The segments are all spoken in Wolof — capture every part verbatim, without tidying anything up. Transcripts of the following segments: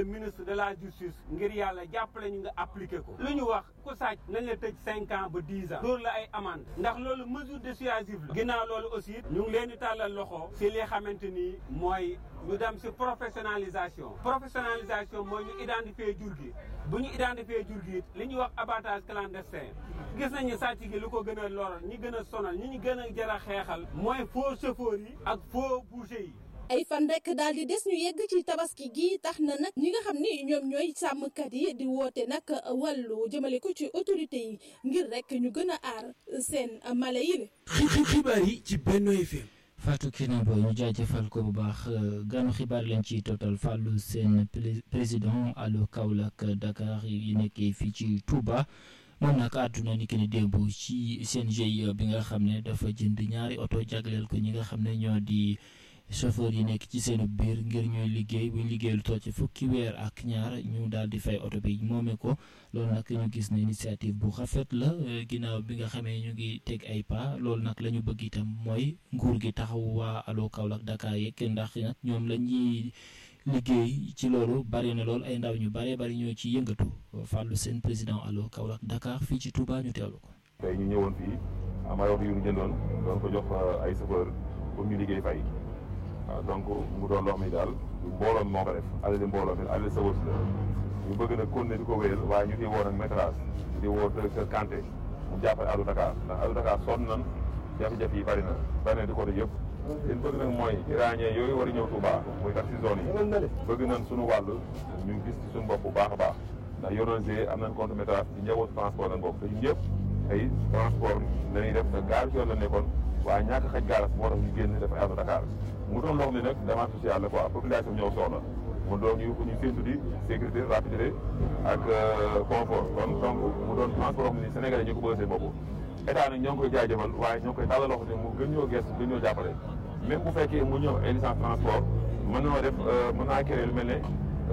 le ministre de la justice ngir yàlla jàppale ñu nga appliqué ko lu ñu wax ku sàcc nañ la tëj cinq ans ba dix ans dóor la ay amende ndax loolu mesure dissuasive la ginnaaw loolu aussi ñu ngi leen di tàllal loxo si li xamante ni mooy ñu dem si professionnalisation professionnalisation mooy ñu identifier jur gi bu ñu identifier jur gi li ñuy wax abattage clandestin gis nañu sàcc gi lu ko gën a lor ñi gën a sonal ñi ñu gën a jar a xeexal mooy faux chauffeur yi ak faux boucher yi. ay fan rek daal di des ñu yegg ci tabaski gi tax na nag ñi nga xam ni ñoom ñooy sàmmkat yi di woote nag wàllu jëmale ko ci autorité yi ngir rek ñu gën a aar seen mala yi. xibaar yi ci Benno F M. Fatou Kiné Boye ñu jaajëfal ko bu baax ganu xibaar lañ ci total Fallou Sène président allo Kaolack Dakar yi nekkee fii ci Touba moom nag àdduna ni ki ni démb ci seen G I E bi nga xam ne dafa jënd ñaari oto jagleel ko ñi nga xam ne ñoo di chauffeur yi nekk ci seenu biir ngir ñuy liggéey buñ liggéey lu toll ci fukki weer ak ñaar ñu daal di fay oto bi moomee ko loolu nag ñu gis ne initiative bu rafet la ginnaaw bi nga xamee ñu ngi teg ay pas loolu nag la ñu bëgg itam mooy nguur gi taxaw waa allo Kaolack Dakar yeeg ndax nag ñoom la ñuy liggéey ci loolu bari na lool ay ndaw ñu bare bari ñoo ci yëngatu Fallou Sène président allo Kaolack Dakar fii ci Touba ñu teewlu ko. tey ñu ñëwoon fii am ay oto yu ñu jëndoon doon ko jox ay chauffeur pour ñu liggéey fay. waaw donc mu doon loo xam ne daal mbooloo mi moo ko def alali mbooloo mi alali sawar si la ñu bëgg nag continuer di ko wéyal waaye ñu ciy woo nag métrage di woo directeur Kanté mu jàppale allo Dakar ndax allo Dakar sonn nan jafe-jafe yi bari na bari na di ko def yëpp leen bëgg nag mooy iranien yooyu war a ñëw Touba muy tax si zone yi bëgg nañ suñu wàll ñu gis ci suñu bopp bu baax a baax ndax yoroon g am nañ compte métrage ci njabootu transport lañ bokk te ñun ñëpp ay transport lañuy def te gaar ci yoon la nekkoon waaye ñàkk xaj gaaras moo tax ñu génn def ay allo Dakar mu doon loo xam ne nag demande sociale la quoi population ñëw soxla mu doon ñu ñu séntu di sécurité rapidité ak confort kon donc mu doon transport xam ne ni Sénégalais ñu ko bëgg seen bopp état nag ñoo ngi koy jaajëfal waaye ñoo ngi koy tàllal loxo ne mu gën ñoo gestu gën ñoo jàppale même bu fekkee mu ñëw ay licence transport mën nañoo def mën naa créer lu mel ne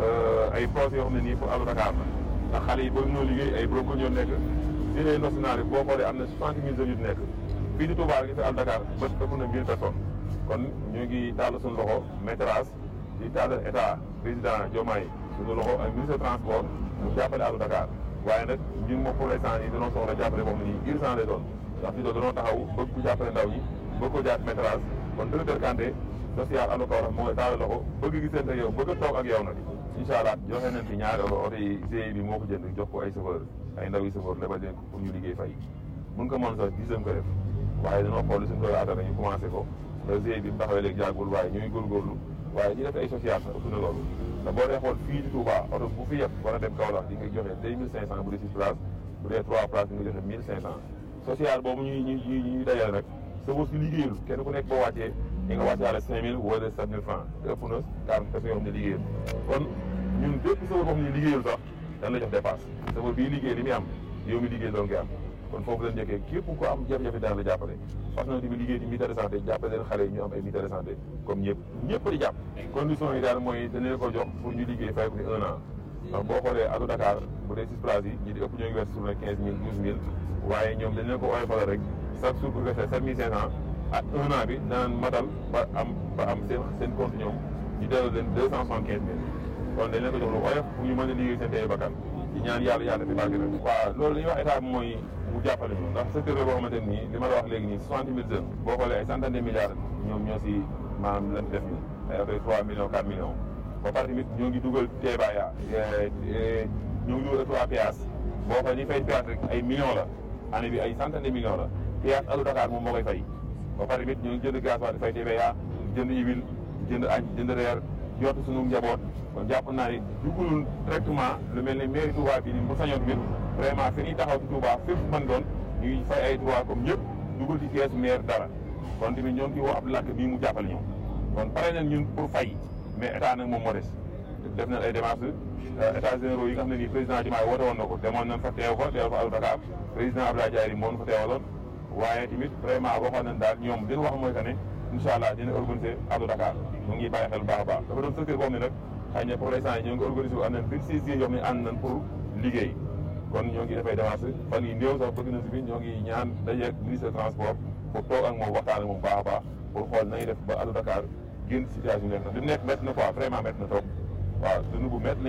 ay projets yoo xam ne nii pour allo Dakar la ndax xale yi bëgg ñoo liggéey ay bronco ñoo nekk dine national yi boo xoolee am na soixante mille jeunes yu nekk fii di Touba gi fi allo Dakar ba ëpp na mille personnes kon ñu ngi tàll suñu loxo métrage di tàllal état président Diomaye suñu loxo ak ministre transport mu jàppale allo Dakar waaye nag ñun moom pour l'instant yi dañoo soxla jàppale boo xam ne nii urgent lay doon ndax fi doon dañoo taxaw bëgg ku jàppale ndaw ñi bëgg ko jàpp métrage kon directeur Kanté social allo Kaolack moo ngi tàllal loxo bëgg gisante ak yow bëgg a toog ak yow nag incha allah joxe nañ fi ñaari oto oto yi G I bi moo ko jënd jox ko ay chauffeur ay ndaw yi chauffeur lebal leen ko pour ñu liggéey fay mun ko mën sax dixième ko def waaye dañoo xool suñu koy aatara ñu commencé ko G I bi mu taxawee léegi jàggul waaye ñooy góorgóorlu waaye ñi def ay social sax ëpp na loolu te boo dee xool fii ci Touba oto bu fi yëpp war a dem Kaolack di nga joxe deux mille cinq cent bu dee six places bu dee trois places di nga joxe mille cinq cent social boobu ñuy ñuy ñuy dajale nag sa wër si liggéeyul kenn ku nekk boo wàccee di nga wàcce àla cinq mille wala sept mille francs te ëpp na quarante personnes yoo xam ne liggéeyul kon ñun bépp sa wër boo xam ne liggéeyul sax dañ la jox dépasse sa wër bii liggéey li muy am yow mi liggéey doon nga am kon foofu lañ njëkkee képp ko am jafe-jafe daan la jàppale parce que bi liggéey di mutuelle de santé jàppale leen xale yi ñu am ay mutuelle de santé comme ñëpp ñëpp di jàpp condition yi daal mooy dañ leen ko jox pour ñu liggéey fay ko ni un an ndax boo xoolee allo Dakar bu dee six places yi ñi di ëpp ñoo ngi verse sur quinze mille douze mille waaye ñoom dañ leen ko oyofal rek chaque jour pour verser sept mille cinq cent ak un an bi daan matal ba am ba am seen seen compte ñoom ñu delloo leen deux cent soixante quinze mille kon dañ leen ko jox lu oyof pour ñu mën a liggéey seen tey bakkan di ñaan yàlla yàlla fi barke rek waaw loolu li ñuy wax état bi mooy mu jàppale ñu ndax secteur boo xamante nii li ma la wax léegi nii soixante mille jeunes boo xoolee ay centaine de milliards ñoom ñoo si maanaam lan def nii ay oto trois millions quatre millions ba pare tamit ñoo ngi dugal teebaya ñoo ngi dugal trois péage boo xoolee ñi fay péage rek ay millions la année bi ay centaine de millions la péage allo Dakar moom moo koy fay ba pare tamit ñoo ngi jënd gaz waa di fay teebaya jënd huile jënd añ jënd reer yott suñu njaboot kon jàpp naa ne dugalul directement lu mel ne mairie Touba bi ni bu sañoon tamit vraiment fi ñuy taxaw ci Touba fépp mën doon ñuy fay ay droit comme ñëpp dugal ci keesu maire dara kon tamit ñoo ngi ciy woo ab lakk bii mu jàppale ñoom kon pare nañ ñun pour fay mais état nag moom moo des def nañ ay démarches états généraux yi nga xam ne nii président Diomaye woote woon na ko demoon nañ fa teew fa teew fa allo Dakar président Abdoulaye Diagne moo fa teewaloon waaye tamit vraiment waxoon nañ daal ñoom li ñu wax mooy que ne incha allah dina organiser allo Dakar ñu ngi bàyyi xel bu baax a baax dafa doon secteur boo xam ne nag xëy na pour l'instant yi ñoo ngi organisé wu am nañ vingt-six yoo xam ne ànd nañ pour liggéey kon ñoo ngi dafay démarche fan yi néew sax bëgg na si bi ñoo ngi ñaan dajeeg ministre transport pour toog ak moom waxtaan ak moom baax a baax pour xool nañu def ba allo Dakar génn situation bi nekk li mu nekk métti na quoi vraiment métti na trop waaw dund bu métti